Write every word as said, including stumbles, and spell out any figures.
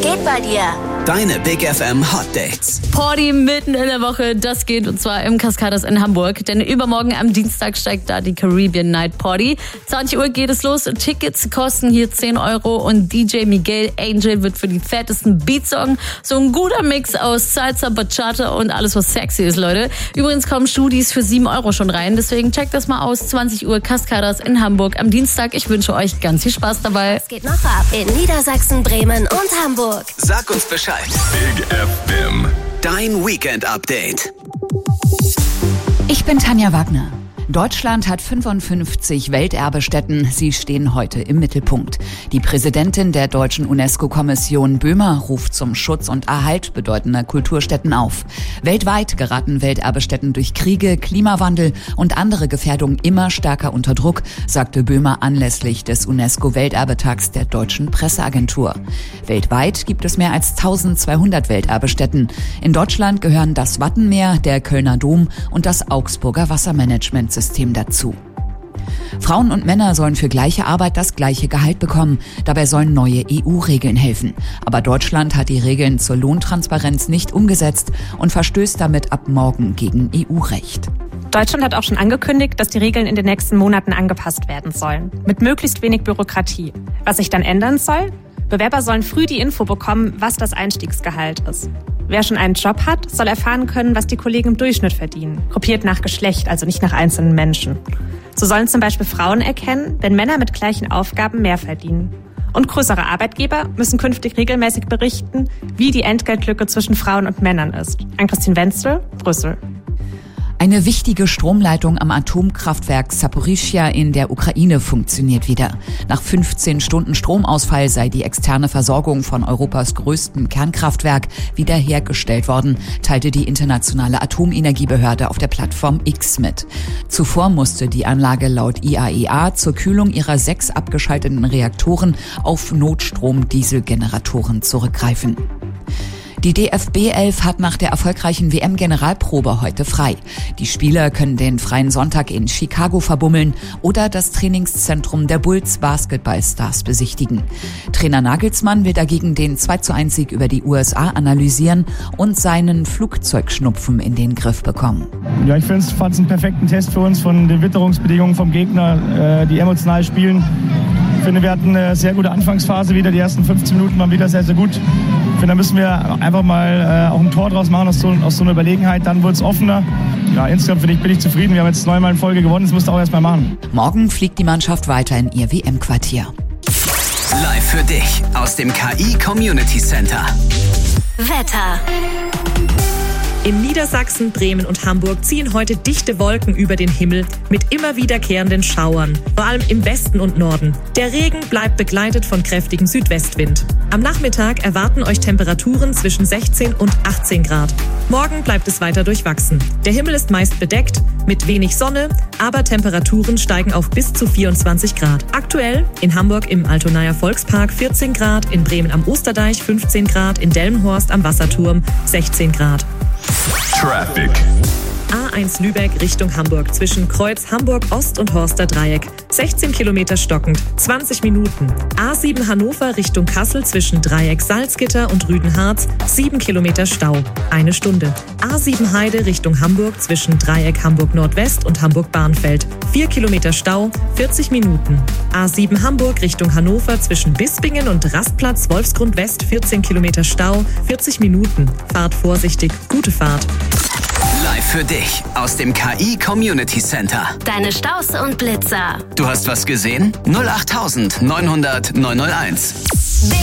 geht bei dir? Deine Big F M Hot Dates. Party mitten in der Woche, das geht und zwar im Cascadas in Hamburg. Denn übermorgen am Dienstag steigt da die Caribbean Night Party. zwanzig Uhr geht es los. Tickets kosten hier zehn Euro und D J Miguel Angel wird für die fettesten Beats sorgen. So ein guter Mix aus Salsa, Bachata und alles, was sexy ist, Leute. Übrigens kommen Studis für sieben Euro schon rein. Deswegen checkt das mal aus. zwanzig Uhr Cascadas in Hamburg am Dienstag. Ich wünsche euch ganz viel Spaß dabei. Es geht noch ab in Niedersachsen, Bremen und Hamburg. Sag uns Bescheid. Big F M. Dein Weekend-Update. Ich bin Tanja Wagner. Deutschland hat fünfundfünfzig Welterbestätten. Sie stehen heute im Mittelpunkt. Die Präsidentin der deutschen UNESCO-Kommission Böhmer ruft zum Schutz und Erhalt bedeutender Kulturstätten auf. Weltweit geraten Welterbestätten durch Kriege, Klimawandel und andere Gefährdungen immer stärker unter Druck, sagte Böhmer anlässlich des UNESCO-Welterbetags der Deutschen Presseagentur. Weltweit gibt es mehr als eintausendzweihundert Welterbestätten. In Deutschland gehören das Wattenmeer, der Kölner Dom und das Augsburger Wassermanagement System dazu. Frauen und Männer sollen für gleiche Arbeit das gleiche Gehalt bekommen. Dabei sollen neue E U-Regeln helfen. Aber Deutschland hat die Regeln zur Lohntransparenz nicht umgesetzt und verstößt damit ab morgen gegen E U-Recht. Deutschland hat auch schon angekündigt, dass die Regeln in den nächsten Monaten angepasst werden sollen. Mit möglichst wenig Bürokratie. Was sich dann ändern soll? Bewerber sollen früh die Info bekommen, was das Einstiegsgehalt ist. Wer schon einen Job hat, soll erfahren können, was die Kollegen im Durchschnitt verdienen. Gruppiert nach Geschlecht, also nicht nach einzelnen Menschen. So sollen zum Beispiel Frauen erkennen, wenn Männer mit gleichen Aufgaben mehr verdienen. Und größere Arbeitgeber müssen künftig regelmäßig berichten, wie die Entgeltlücke zwischen Frauen und Männern ist. Ann-Christine Wenzel, Brüssel. Eine wichtige Stromleitung am Atomkraftwerk Saporischschja in der Ukraine funktioniert wieder. Nach fünfzehn Stunden Stromausfall sei die externe Versorgung von Europas größtem Kernkraftwerk wiederhergestellt worden, teilte die internationale Atomenergiebehörde auf der Plattform X mit. Zuvor musste die Anlage laut I A E A zur Kühlung ihrer sechs abgeschalteten Reaktoren auf Notstrom-Dieselgeneratoren zurückgreifen. Die D F B elf hat nach der erfolgreichen W M-Generalprobe heute frei. Die Spieler können den freien Sonntag in Chicago verbummeln oder das Trainingszentrum der Bulls Basketballstars besichtigen. Trainer Nagelsmann will dagegen den zwei zu eins Sieg über die U S A analysieren und seinen Flugzeugschnupfen in den Griff bekommen. Ja, ich fand es einen perfekten Test für uns von den Witterungsbedingungen vom Gegner, die emotional spielen. Ich finde, wir hatten eine sehr gute Anfangsphase wieder. Die ersten fünfzehn Minuten waren wieder sehr, sehr gut. Ich finde, da müssen wir einfach mal äh, auch ein Tor draus machen aus so, aus so einer Überlegenheit. Dann wird es offener. Ja, insgesamt finde ich, bin ich zufrieden. Wir haben jetzt neunmal in Folge gewonnen. Das musst du auch erst mal machen. Morgen fliegt die Mannschaft weiter in ihr W M-Quartier. Live für dich aus dem K I Community Center. Wetter. In Niedersachsen, Bremen und Hamburg ziehen heute dichte Wolken über den Himmel mit immer wiederkehrenden Schauern, vor allem im Westen und Norden. Der Regen bleibt begleitet von kräftigem Südwestwind. Am Nachmittag erwarten euch Temperaturen zwischen sechzehn und achtzehn Grad. Morgen bleibt es weiter durchwachsen. Der Himmel ist meist bedeckt, mit wenig Sonne, aber Temperaturen steigen auf bis zu vierundzwanzig Grad. Aktuell in Hamburg im Altonaer Volkspark vierzehn Grad, in Bremen am Osterdeich fünfzehn Grad, in Delmenhorst am Wasserturm sechzehn Grad. Traffic. A eins Lübeck Richtung Hamburg zwischen Kreuz Hamburg Ost und Horster Dreieck. sechzehn Kilometer stockend, zwanzig Minuten. A sieben Hannover Richtung Kassel zwischen Dreieck Salzgitter und Rüdenharz. sieben Kilometer Stau, eine Stunde. A sieben Heide Richtung Hamburg zwischen Dreieck Hamburg Nordwest und Hamburg Bahnfeld. vier Kilometer Stau, vierzig Minuten. A sieben Hamburg Richtung Hannover zwischen Bispingen und Rastplatz Wolfsgrund West. vierzehn Kilometer Stau, vierzig Minuten. Fahrt vorsichtig, gute Fahrt. Live für dich aus dem K I Community Center. Deine Staus und Blitzer. Du hast was gesehen? null acht neun null null neun null eins.